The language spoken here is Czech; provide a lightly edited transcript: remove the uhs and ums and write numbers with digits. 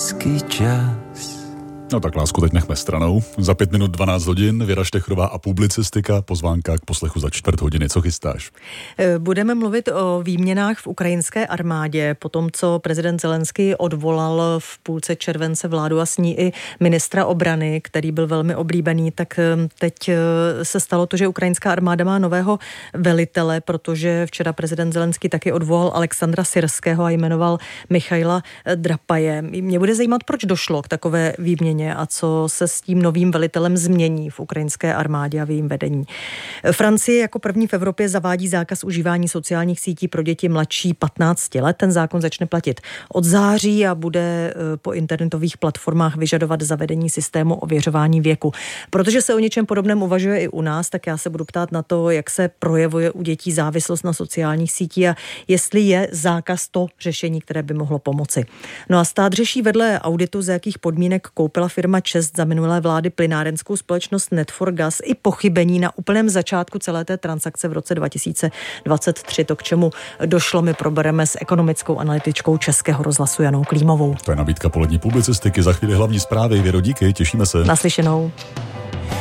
hezký čas. No tak lásku teď nechme stranou. Za 5 minut 12 hodin Věra Štechrová a publicistika, pozvánka k poslechu za 4:15. Co chystáš? Budeme mluvit o výměnách v ukrajinské armádě, po tom, co prezident Zelenský odvolal v půlce července vládu a s ní i ministra obrany, který byl velmi oblíbený, tak teď se stalo to, že ukrajinská armáda má nového velitele, protože včera prezident Zelenský taky odvolal Alexandra Syrského a jmenoval Michaila Drapaje. Mě bude zajímat, proč došlo k takové výměně a co se s tím novým velitelem změní v ukrajinské armádě a v jejím vedení. Francie jako první v Evropě zavádí zákaz užívání sociálních sítí pro děti mladší 15 let. Ten zákon začne platit od září a bude po internetových platformách vyžadovat zavedení systému ověřování věku. Protože se o něčem podobném uvažuje i u nás, tak já se budu ptát na to, jak se projevuje u dětí závislost na sociálních sítích a jestli je zákaz to řešení, které by mohlo pomoci. No a stát řeší vedle auditu, za jakých podmínek koupila firma ČEZ za minulé vlády plynárenskou společnost Net4Gas i pochybení na úplném začátku celé té transakce v roce 2023. To, k čemu došlo, my probereme s ekonomickou analytičkou Českého rozhlasu Janou Klímovou. To je nabídka polední publicistiky, za chvíli hlavní zprávy. Věro, díky, těšíme se. Naslyšenou.